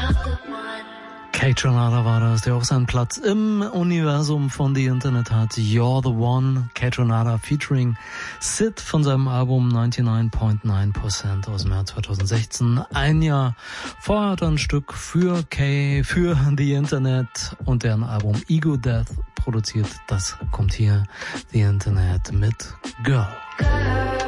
Kaytranada war das, der auch seinen Platz im Universum von The Internet hat. You're the One, Kaytranada featuring Sid von seinem Album 99.9% aus dem Jahr 2016. Ein Jahr vorher hat er ein Stück für The Internet und deren Album Ego Death produziert. Das kommt hier, The Internet mit Girl.